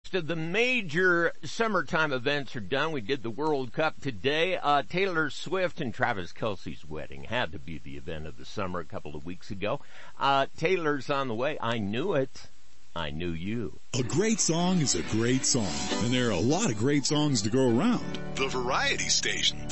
So the major summertime events are done. We did the World Cup today. Taylor Swift and Travis Kelce's wedding had to be the event of the summer a couple of weeks ago. Taylor's on the way. I knew it. I knew you. A great song is a great song, and there are a lot of great songs to go around. The Variety Station.